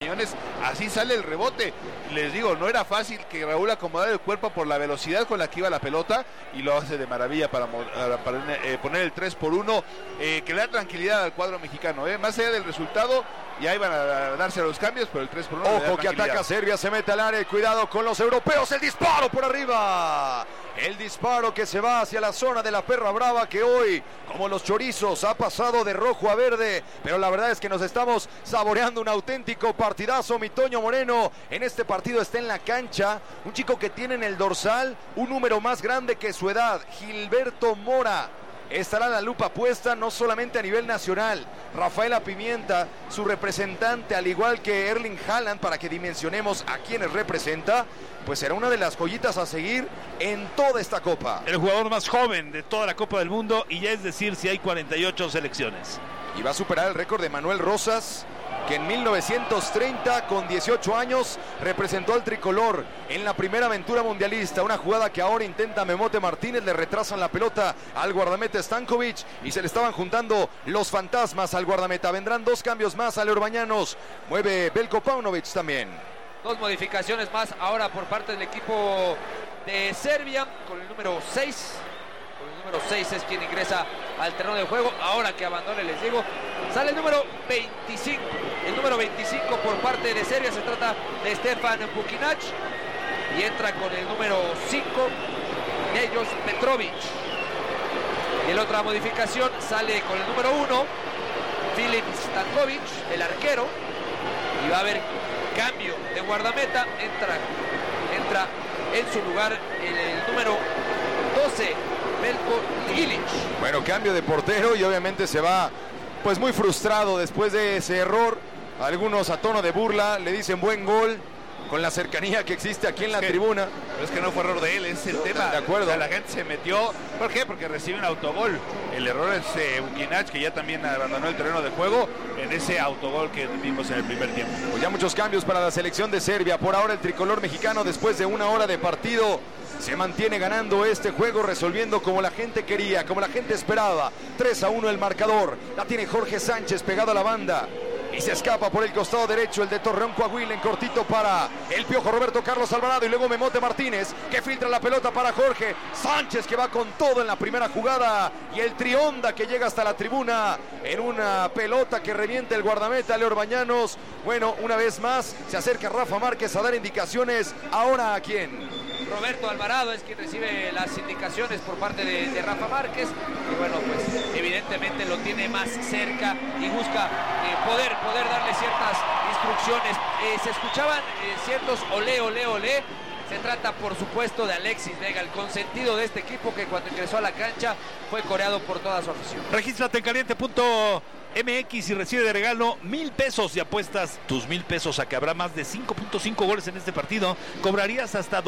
Quiñones, así sale el rebote. Les digo, no era fácil que Raúl acomodara el cuerpo por la velocidad con la que iba la pelota, y lo hace de maravilla para poner el 3-1, que le da tranquilidad al cuadro mexicano. Más allá del resultado, ya iban a darse los cambios, pero el 3-1. Ojo que ataca Serbia, se mete al área, cuidado con los europeos, el disparo por arriba. El disparo que se va hacia la zona de la perra brava, que hoy, como los chorizos, ha pasado de rojo a verde, pero la verdad es que nos estamos saboreando un auténtico partidazo. Mi Toño Moreno en este partido está en la cancha, un chico que tiene en el dorsal un número más grande que su edad, Gilberto Mora. Estará la lupa puesta no solamente a nivel nacional. Rafaela Pimienta, su representante, al igual que Erling Haaland, para que dimensionemos a quienes representa, pues será una de las joyitas a seguir en toda esta Copa. El jugador más joven de toda la Copa del Mundo, y ya es decir si hay 48 selecciones. Y va a superar el récord de Manuel Rosas, que en 1930, con 18 años, representó al tricolor en la primera aventura mundialista. Una jugada que ahora intenta Memote Martínez, le retrasan la pelota al guardameta Stankovic y se le estaban juntando los fantasmas al guardameta. Vendrán dos cambios más a Leorbañanos, mueve Belko Paunovic también. Dos modificaciones más ahora por parte del equipo de Serbia, con el número 6. Número 6 es quien ingresa al terreno de juego. Ahora que abandone, les digo, sale el número 25. El número 25 por parte de Serbia, se trata de Stefan Bukinac, y entra con el número 5 Nejos Petrovic. Y la otra modificación sale con el número 1 Filip Stankovic, el arquero, y va a haber cambio de guardameta. Entra en su lugar el número 12 Veljko Ilić. Bueno, cambio de portero, y obviamente se va pues muy frustrado después de ese error. Algunos a tono de burla le dicen buen gol, con la cercanía que existe aquí en la tribuna. Pero es que no fue error de él, es el tema. De acuerdo. O sea, la gente se metió. ¿Por qué? Porque recibe un autogol. El error es Bukinac, que ya también abandonó el terreno de juego en ese autogol que vimos en el primer tiempo. Pues ya muchos cambios para la selección de Serbia. Por ahora el tricolor mexicano, después de una hora de partido, se mantiene ganando este juego, resolviendo como la gente quería, como la gente esperaba. 3-1 el marcador. La tiene Jorge Sánchez pegado a la banda. Y se escapa por el costado derecho el de Torreón Coahuila, en cortito para el Piojo Roberto Carlos Alvarado, y luego Memote Martínez, que filtra la pelota para Jorge Sánchez, que va con todo en la primera jugada, y el Trionda que llega hasta la tribuna en una pelota que revienta el guardameta Leorbañanos. Bueno, una vez más se acerca Rafa Márquez a dar indicaciones. Ahora ¿a quién? Roberto Alvarado es quien recibe las indicaciones por parte de Rafa Márquez, y bueno, pues evidentemente lo tiene más cerca y busca poder darle ciertas instrucciones. Se escuchaban ciertos olé, olé, olé. Se trata, por supuesto, de Alexis Vega, el consentido de este equipo, que cuando ingresó a la cancha fue coreado por toda su afición. Regístrate en caliente.mx y recibe de regalo 1,000 pesos de apuestas. Tus 1,000 pesos a que habrá más de 5.5 goles en este partido. Cobrarías hasta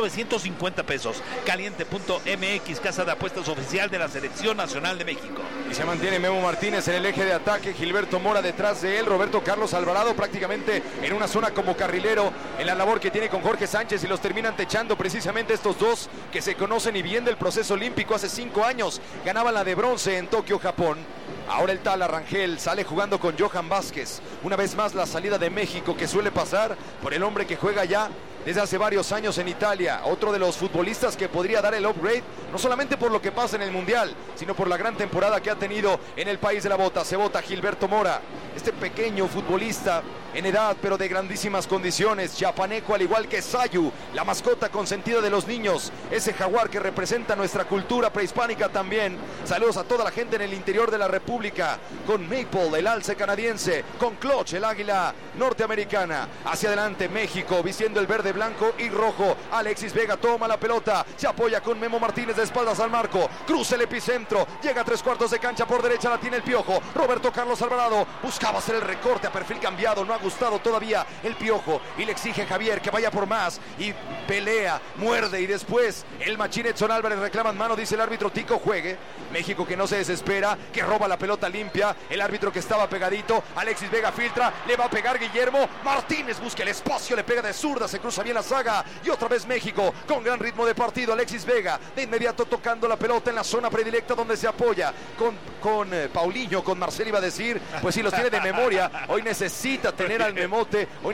2,950 pesos. Caliente.mx, casa de apuestas oficial de la Selección Nacional de México. Y se mantiene Memo Martínez en el eje de ataque, Gilberto Mora detrás de él, Roberto Carlos Alvarado prácticamente en una zona como carrilero en la labor que tiene con Jorge Sánchez, y los terminan techando precisamente estos dos que se conocen y bien del proceso olímpico. Hace 5 años ganaban la de bronce en Tokio, Japón. Ahora el Tala Rangel sale jugando con Johan Vázquez. Una vez más la salida de México, que suele pasar por el hombre que juega ya desde hace varios años en Italia. Otro de los futbolistas que podría dar el upgrade, no solamente por lo que pasa en el Mundial, sino por la gran temporada que ha tenido en el país de la bota. Se vota Gilberto Mora, este pequeño futbolista en edad, pero de grandísimas condiciones. Chapaneco, al igual que Sayu, la mascota consentida de los niños, ese jaguar que representa nuestra cultura prehispánica también. Saludos a toda la gente en el interior de la República, con Maple, el alce canadiense, con Clutch, el águila norteamericana. Hacia adelante México, vistiendo el verde, blanco y rojo. Alexis Vega toma la pelota, se apoya con Memo Martínez de espaldas al marco, cruza el epicentro, llega a 3/4 de cancha por derecha, la tiene el Piojo. Roberto Carlos Alvarado buscaba hacer el recorte a perfil cambiado, no ha gustado todavía el Piojo, y le exige Javier que vaya por más, y pelea, muerde, y después el machín Edson Álvarez reclaman mano, dice el árbitro Tico, juegue. México que no se desespera, que roba la pelota limpia, el árbitro que estaba pegadito. Alexis Vega filtra, le va a pegar Guillermo Martínez, busca el espacio, le pega de zurda, se cruza bien la saga, y otra vez México con gran ritmo de partido. Alexis Vega de inmediato tocando la pelota en la zona predilecta donde se apoya con Paulinho, con Marcel iba a decir, pues sí, los tiene de memoria. Hoy necesita tener al Memote, hoy